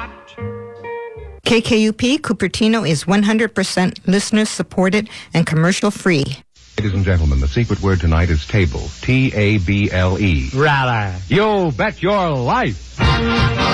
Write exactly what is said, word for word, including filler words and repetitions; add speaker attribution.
Speaker 1: K K U P Cupertino is one hundred percent listener-supported and commercial-free.
Speaker 2: Ladies and gentlemen, the secret word tonight is table. T A B L E.
Speaker 3: Rather.
Speaker 2: You bet your life.